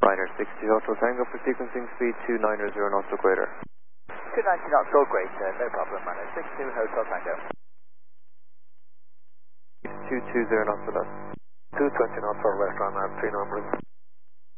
Ryder 60 Hotel Tango for sequencing speed 290 knots equator. 290 knots, all great, no problem, Ryder 60 Hotel Tango. 220 knots with us. 220 knots for West Runway, 3 numbers.